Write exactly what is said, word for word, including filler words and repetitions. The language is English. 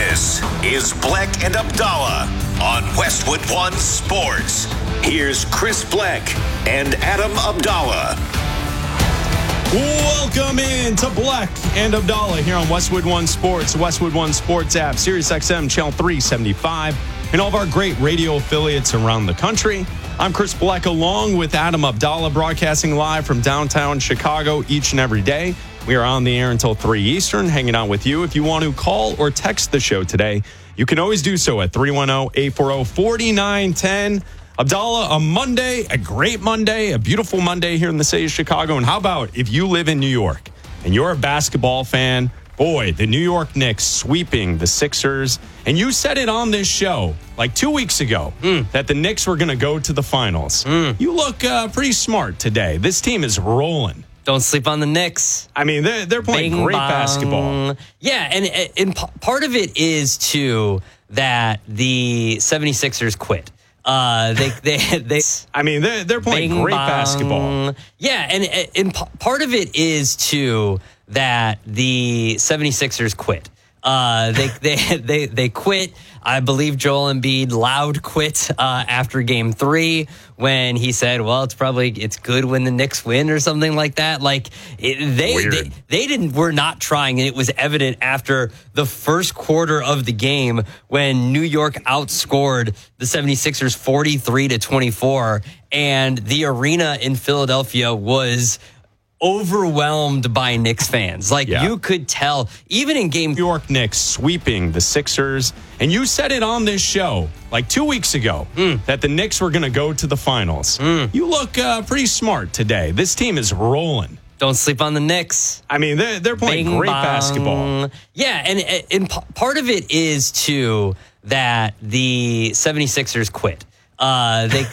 This is Bleck and Abdallah on Westwood One Sports. Here's Chris Bleck and Adam Abdallah. Welcome in to Bleck and Abdallah here on Westwood One Sports, Westwood One Sports app, Sirius X M, channel three seventy-five, and all of our great radio affiliates around the country. I'm Chris Bleck along with Adam Abdallah, broadcasting live from downtown Chicago each and every day. We are on the air until three Eastern, hanging out with you. If you want to call or text the show today, you can always do so at three one zero, eight four zero, four nine one zero. Abdallah, a Monday, a great Monday, a beautiful Monday here in the city of Chicago. And how about if you live in New York and you're a basketball fan? Boy, the New York Knicks sweeping the Sixers. And you said it on this show like two weeks ago mm. that the Knicks were going to go to the finals. Mm. You look uh, pretty smart today. This team is rolling. Don't sleep on the Knicks. I mean, they're, they're playing Bing, great bong. basketball. Yeah, and, and part of it is, too, that the 76ers quit. Uh, they, they, they. I mean, they're, they're playing Bing, great bong. basketball. Yeah, and, and part of it is, too, that the 76ers quit. Uh, they, they, they, they quit. I believe Joel Embiid loud quit uh, after game three when he said, well, it's probably it's good when the Knicks win or something like that. Like it, they, they they didn't were not trying. And it was evident after the first quarter of the game when New York outscored the 76ers forty-three to twenty-four. And the arena in Philadelphia was overwhelmed by Knicks fans. Like, yeah. You could tell, even in game... New York Knicks sweeping the Sixers. And you said it on this show like two weeks ago mm. that the Knicks were going to go to the finals. Mm. You look uh, pretty smart today. This team is rolling. Don't sleep on the Knicks. I mean, they're, they're playing Bing, great bong. basketball. Yeah, and, and part of it is, too, that the 76ers quit. Uh, they,